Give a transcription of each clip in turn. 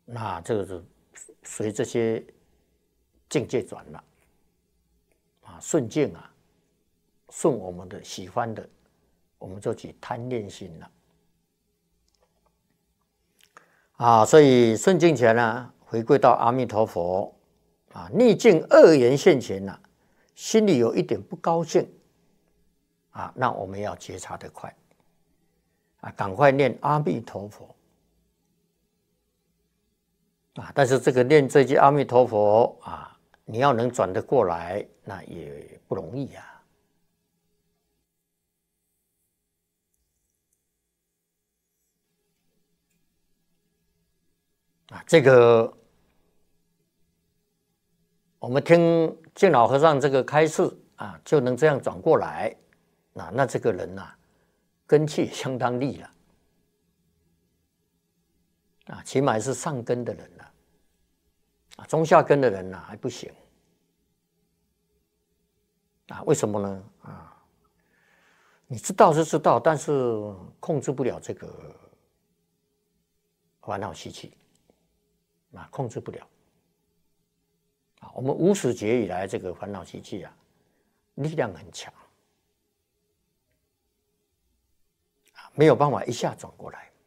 那这个是随这些境界转了顺境顺我们的喜欢的，我们就起贪恋心了所以顺境前呢，回归到阿弥陀佛逆境恶缘现前心里有一点不高兴那我们要觉察得快赶快念阿弥陀佛但是这个念这句阿弥陀佛你要能转得过来，那也不容易这个我们听净老和尚这个开示就能这样转过来那这个人根气也相当利了起码是上根的人中下根的人还不行为什么呢你知道是知道，但是控制不了这个烦恼习气控制不了我们无始劫以来这个烦恼习气力量很强没有办法一下转过来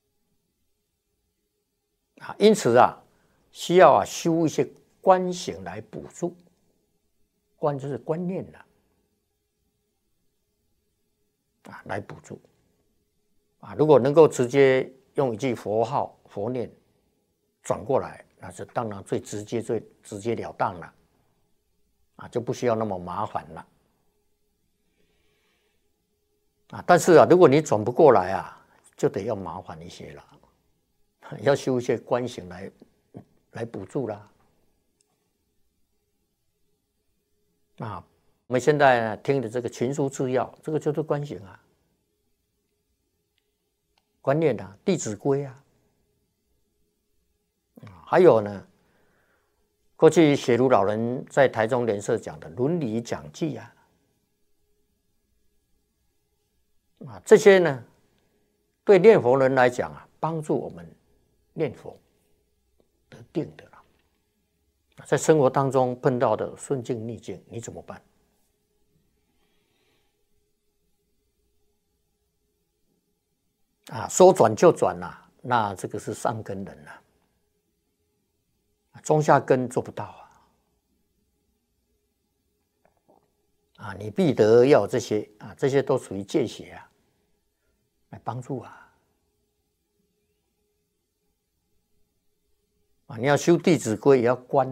因此需要修一些观行来补助。观就是观念来补助如果能够直接用一句佛号佛念转过来，那是当然最直接最直截了当了就不需要那么麻烦了但是如果你转不过来就得要麻烦一些了，要修一些观行来补助了我们现在听的这个群书治要，这个就是观行观念弟子规还有呢，过去写如老人在台中莲社讲的伦理讲记这些呢，对念佛人来讲帮助我们念佛得定的了。在生活当中碰到的顺境逆境，你怎么办？说转就转那这个是上根人中下根做不到你必得要这些这些都属于戒邪来帮助你要修弟子规也要观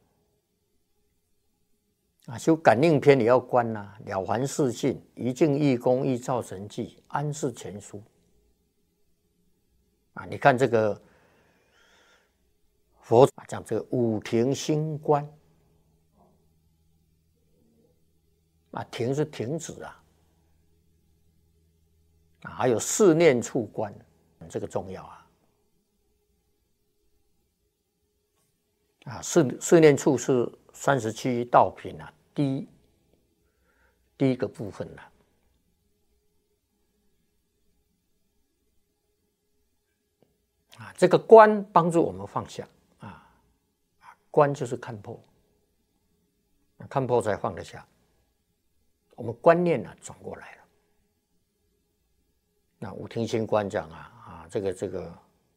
修感应篇也要观了凡四性，一境一功，一造神迹，安世全书你看这个佛讲这个五停心观停是停止还有四念处观，这个重要四念处是37道品第一个部分这个观帮助我们放下观就是看破，看破才放得下，我们观念转过来了。那五停心观讲这个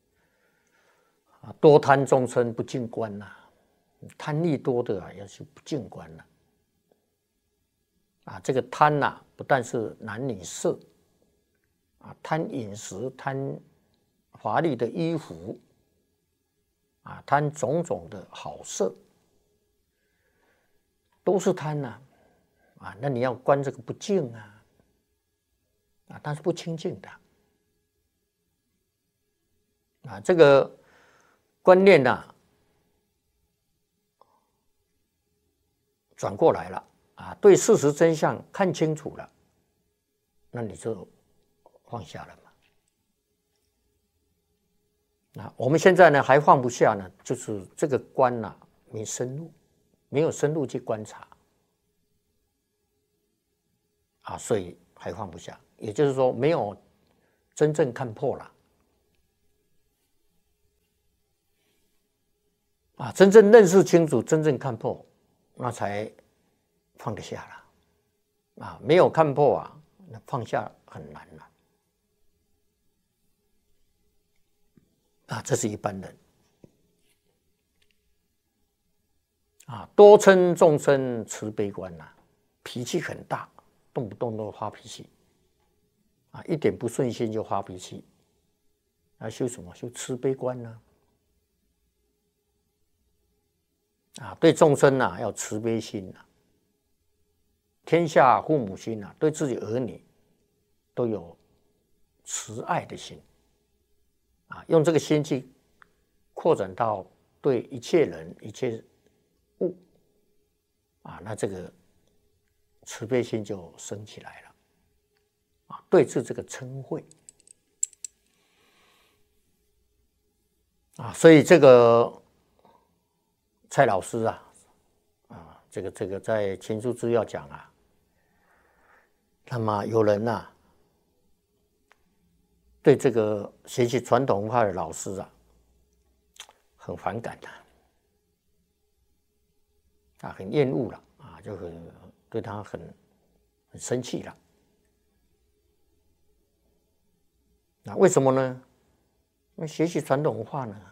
多贪众生不净观贪利多的要去不净观这个贪不但是男女色贪饮食，贪华丽的衣服贪种种的好色，都是贪那你要观这个不净但是不清净的这个观念转过来了对事实真相看清楚了，那你就放下了嘛。我们现在呢还放不下呢，就是这个观没深入，没有深入去观察所以还放不下，也就是说没有真正看破了真正认识清楚，真正看破，那才放得下了。没有看破那放下很难了。这是一般人。多称众生慈悲观脾气很大，动不动都发脾气一点不顺心就发脾气。修什么？修慈悲观呢？对众生要慈悲心天下父母心对自己儿女都有慈爱的心用这个心去扩展到对一切人一切物那这个慈悲心就升起来了对治这个嗔恚所以这个蔡老师这个在情书资料讲那么有人对这个学习传统文化的老师很反感很厌恶了就对他很生气了。为什么呢？因为学习传统文化呢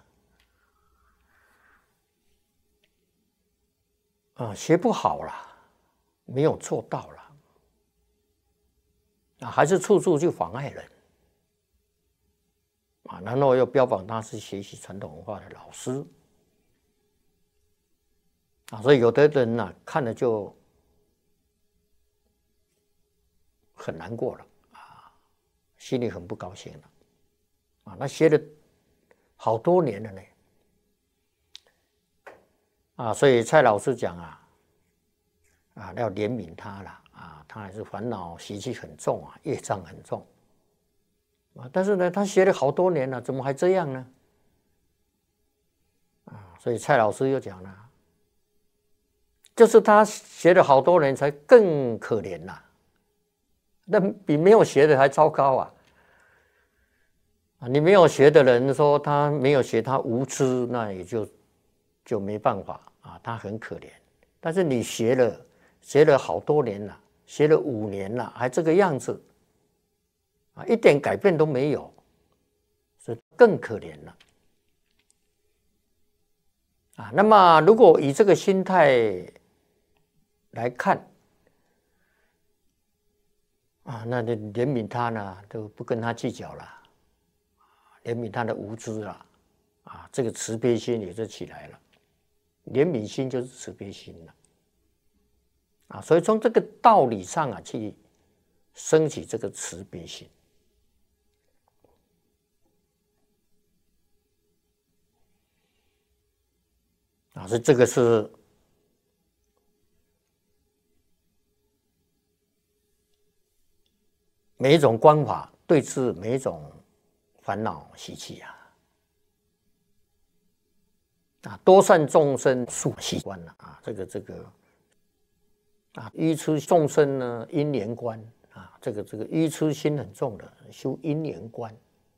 学不好了，没有做到了还是处处去妨碍人然后又标榜他是学习传统文化的老师所以有的人看了就很难过了心里很不高兴了那学了好多年了呢所以蔡老师讲要怜悯他了他还是烦恼习气很重业障很重但是呢他学了好多年了怎么还这样呢所以蔡老师又讲了就是他学了好多年才更可怜那比没有学的还糟糕你没有学的人说他没有学他无知那也就没办法他很可怜但是你学了好多年了学了5年了还这个样子一点改变都没有所以更可怜了那么如果以这个心态来看那就怜悯他呢都不跟他计较了怜悯他的无知了这个慈悲心也就起来了怜悯心就是慈悲心了所以从这个道理上去升起这个慈悲心所以这个是每一种观法对治每一种烦恼习气多善众生速习观这个愚痴众生呢因缘观这个愚痴心很重的修因缘观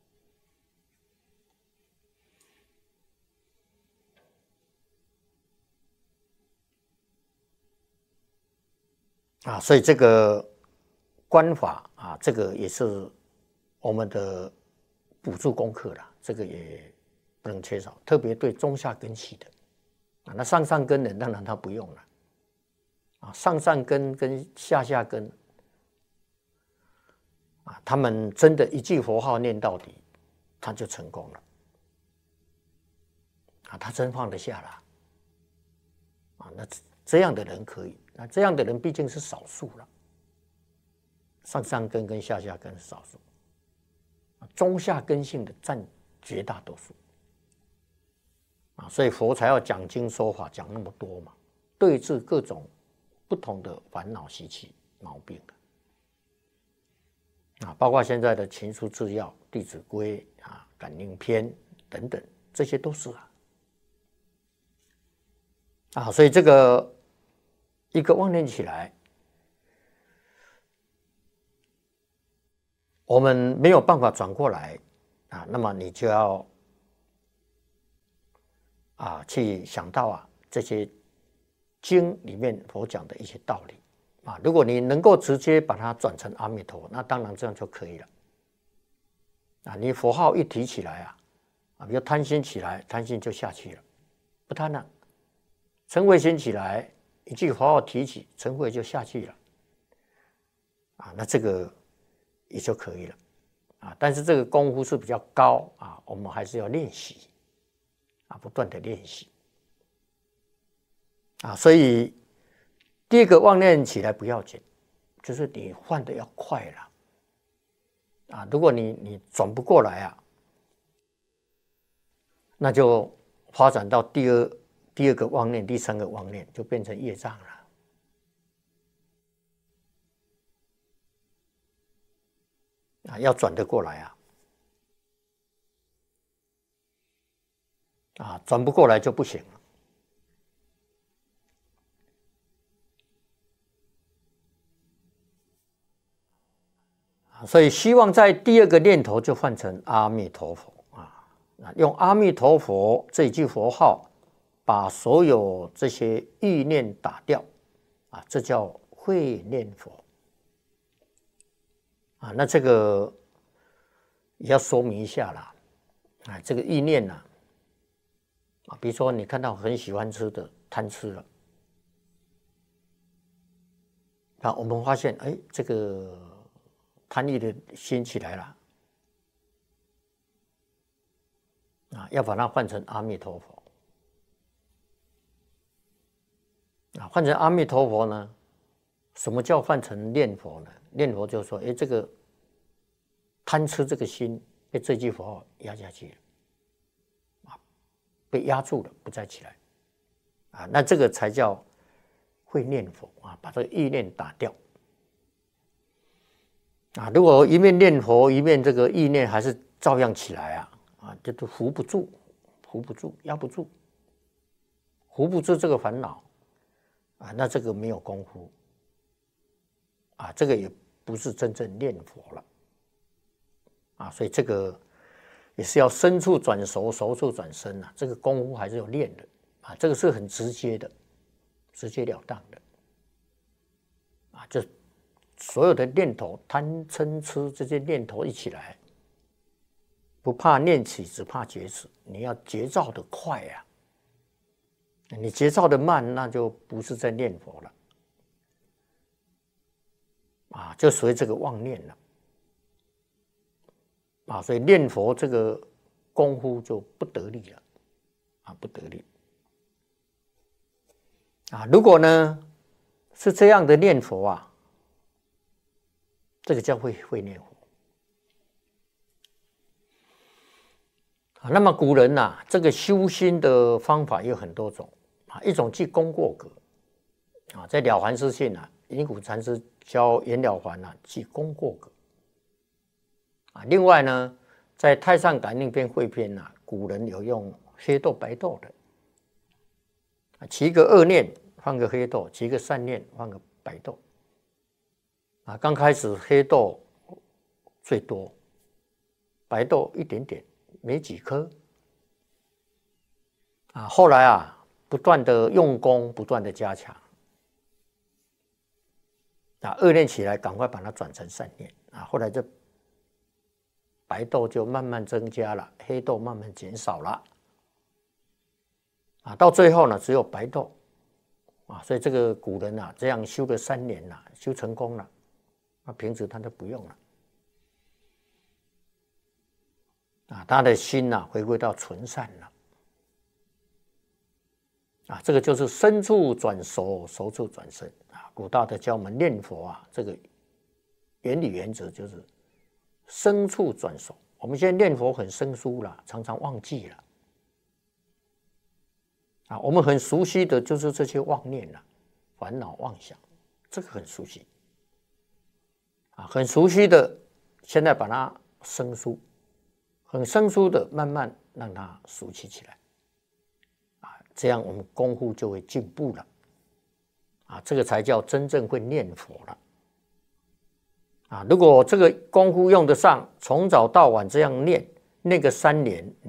所以这个观法这个也是我们的补助功课了这个也不能缺少特别对中下根系的那上上根的当然他不用了上上根跟下下根他们真的一句佛号念到底他就成功了他真放得下了那这样的人可以那这样的人毕竟是少数了上上根跟下下根是少数中下根性的占绝大多数所以佛才要讲经说法讲那么多嘛对治各种不同的烦恼习气毛病包括现在的情书制药弟子规感应篇等等这些都是所以这个一个妄念起来我们没有办法转过来那么你就要去想到这些经里面佛讲的一些道理如果你能够直接把它转成阿弥陀佛，那当然这样就可以了你佛号一提起来比如贪心起来，贪心就下去了，不贪了；嗔恚心起来，一句佛号提起，嗔恚就下去了那这个也就可以了但是这个功夫是比较高我们还是要练习不断的练习所以第二个妄念起来不要紧，就是你换的要快了如果你转不过来那就发展到第二个妄念、第三个妄念，就变成业障了要转得过来转不过来就不行了。所以希望在第二个念头就换成阿弥陀佛用阿弥陀佛这一句佛号，把所有这些欲念打掉这叫会念佛那这个也要说明一下啦这个欲念比如说你看到很喜欢吃的贪吃了我们发现这个贪欲的心起来了要把它换成阿弥陀佛换成阿弥陀佛呢，什么叫换成念佛呢？念佛就是说这个贪吃这个心被这句佛号压下去了被压住了，不再起来那这个才叫会念佛把这个意念打掉如果一面念佛一面这个意念还是照样起来这都扶不住，压不住，扶不住这个烦恼那这个没有功夫这个也不是真正念佛了所以这个也是要身处转熟，熟处转身这个功夫还是有练的这个是很直接的，直截了当的就所有的念头贪嗔痴这些念头一起来，不怕念起，只怕觉迟。你要觉照的快你觉照的慢，那就不是在念佛了就属于这个妄念了所以念佛这个功夫就不得力了不得力如果呢是这样的念佛这个叫会念佛那么古人这个修心的方法有很多种一种即功过格在了凡四训隐谷禅师教袁了凡即功过格另外呢在太上感应篇汇编古人有用黑豆白豆的起一个恶念放个黑豆，起一个善念放个白豆刚开始黑豆最多，白豆一点点，没几颗后来不断的用功，不断的加强恶念起来赶快把它转成善念后来这白豆就慢慢增加了，黑豆慢慢减少了到最后呢只有白豆所以这个古人这样修了3年修成功了平时他都不用了他的心回归到纯善了这个就是身处转熟，熟处转身古大德教我们念佛这个原理原则就是身处转熟。我们现在念佛很生疏了，常常忘记了我们很熟悉的就是这些妄念烦恼妄想，这个很熟悉很熟悉的，现在把它生疏，很生疏的慢慢让它熟悉起来这样我们功夫就会进步了这个才叫真正会念佛了如果这个功夫用得上，从早到晚这样念个3年